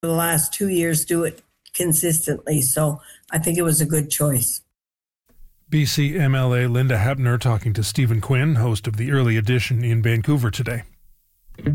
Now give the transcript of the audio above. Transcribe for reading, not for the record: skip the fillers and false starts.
the last 2 years do it consistently. So I think it was a good choice. BC MLA Linda Hapner talking to Stephen Quinn, host of the Early Edition in Vancouver today.